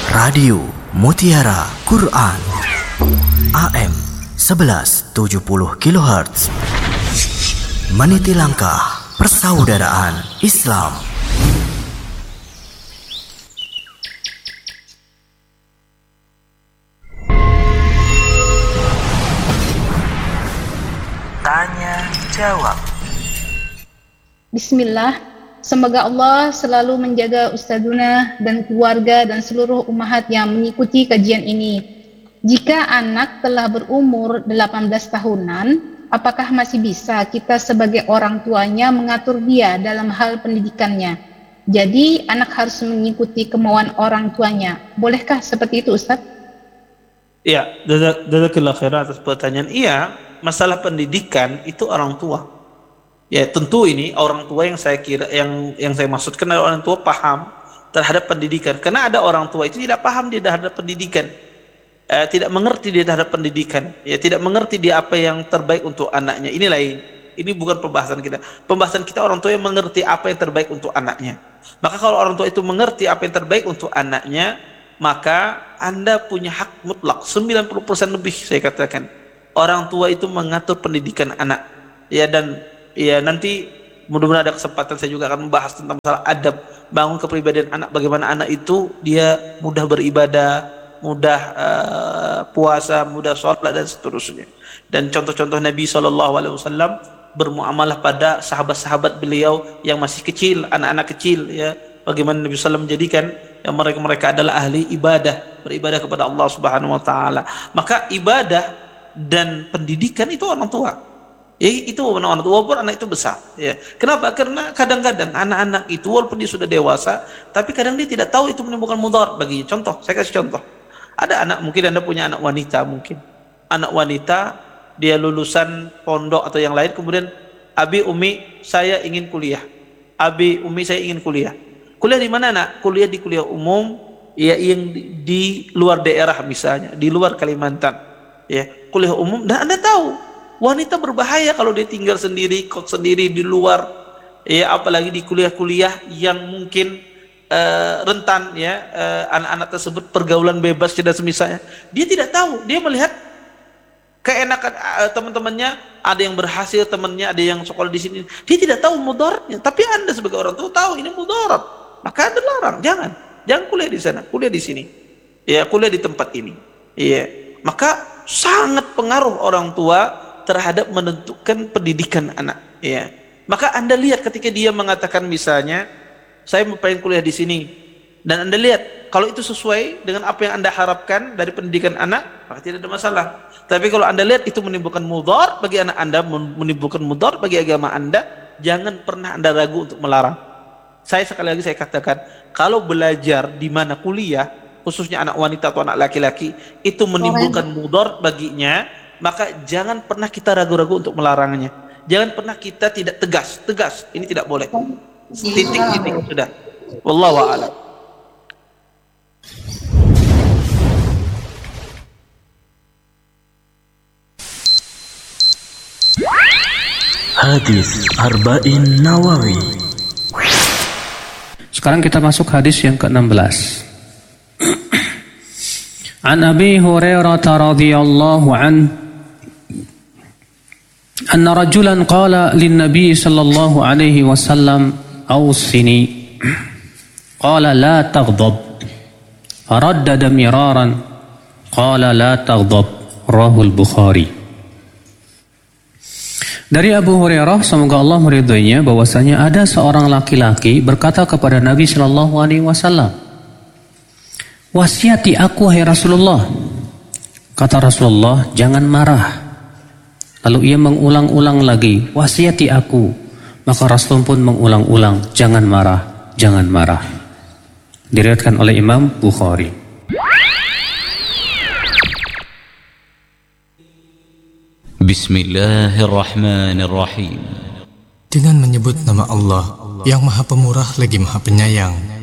Radio Mutiara Quran AM 1170 kHz. Meniti langkah persaudaraan Islam. Tanya jawab. Bismillah. Semoga Allah selalu menjaga Ustadzuna dan keluarga dan seluruh ummahat yang mengikuti kajian ini. Jika anak telah berumur 18 tahunan, apakah masih bisa kita sebagai orang tuanya mengatur dia dalam hal pendidikannya? Jadi anak harus mengikuti kemauan orang tuanya. Bolehkah seperti itu, Ustadz? Ya, jazakallahu khairan atas pertanyaan. Iya, masalah pendidikan itu orang tua. Ya, tentu ini orang tua yang saya kira yang saya maksudkan adalah orang tua paham terhadap pendidikan. Karena ada orang tua itu tidak paham dia terhadap pendidikan. Tidak mengerti dia terhadap pendidikan. Ya, tidak mengerti dia apa yang terbaik untuk anaknya. Ini lain. Ini bukan pembahasan kita. Pembahasan kita orang tua yang mengerti apa yang terbaik untuk anaknya. Maka kalau orang tua itu mengerti apa yang terbaik untuk anaknya, maka Anda punya hak mutlak 90% lebih, saya katakan. Orang tua itu mengatur pendidikan anak. Ya, dan ya nanti mudah-mudahan ada kesempatan saya juga akan membahas tentang masalah adab bangun kepribadian anak, bagaimana anak itu dia mudah beribadah, mudah puasa, mudah sholat dan seterusnya. Dan contoh-contoh Nabi SAW bermuamalah pada sahabat-sahabat beliau yang masih kecil, anak-anak kecil, ya, bagaimana Nabi SAW menjadikan yang mereka adalah ahli ibadah, beribadah kepada Allah Subhanahu Wa Taala. Maka ibadah dan pendidikan itu orang tua. Ya, itu orang tua walaupun anak itu besar. Ya. Kenapa? Karena kadang-kadang anak-anak itu walaupun dia sudah dewasa, tapi kadang dia tidak tahu itu menimbulkan mudarat baginya. Contoh, saya kasih contoh. Ada anak, mungkin Anda punya anak wanita, mungkin anak wanita dia lulusan pondok atau yang lain, kemudian Abi Umi saya ingin kuliah. Abi Umi saya ingin kuliah. Kuliah di mana, nak? Kuliah di kuliah umum, ya, yang di luar daerah misalnya, di luar Kalimantan. Ya, kuliah umum. Dan Anda tahu wanita berbahaya kalau dia tinggal sendiri, kok sendiri di luar, ya, apalagi di kuliah-kuliah yang mungkin rentan, ya, anak-anak tersebut pergaulan bebas dan semisalnya. Dia tidak tahu, dia melihat keenakan teman-temannya, ada yang berhasil, temannya ada yang sekolah di sini. Dia tidak tahu mudaratnya, tapi Anda sebagai orang tua tahu ini mudarat. Maka Anda larang, jangan kuliah di sana, kuliah di sini. Ya, kuliah di tempat ini. Ya, maka sangat pengaruh orang tua terhadap menentukan pendidikan anak, ya. Maka Anda lihat ketika dia mengatakan misalnya saya mau pengen kuliah di sini, dan Anda lihat kalau itu sesuai dengan apa yang Anda harapkan dari pendidikan anak, maka tidak ada masalah. Tapi kalau Anda lihat itu menimbulkan mudarat bagi anak Anda, menimbulkan mudarat bagi agama Anda, jangan pernah Anda ragu untuk melarang. Saya sekali lagi saya katakan, kalau belajar di mana kuliah, khususnya anak wanita atau anak laki-laki, itu menimbulkan mudarat baginya, maka jangan pernah kita ragu-ragu untuk melarangnya. Jangan pernah kita tidak tegas. Ini tidak boleh. Titik sudah. Wallahu a'lam. Hadis Arba'in Nawawi. Sekarang kita masuk hadis yang ke-16. An Abi Hurairah radhiyallahu anhu anna rajulan qala lin-nabi sallallahu alaihi wasallam awsini qala la taghdab faraddada miraran qala la taghdab rahul Bukhari. Dari Abu Hurairah, semoga Allah meridhoinya, bahwasanya ada seorang laki-laki berkata kepada Nabi sallallahu alaihi wasallam, "Wasiati aku, hai Rasulullah." Kata Rasulullah, "Jangan marah." Lalu ia mengulang-ulang lagi, "Wasiati aku." Maka Rasul pun mengulang-ulang, "Jangan marah, jangan marah." Diriwayatkan oleh Imam Bukhari. Bismillahirrahmanirrahim. Dengan menyebut nama Allah yang Maha Pemurah lagi Maha Penyayang.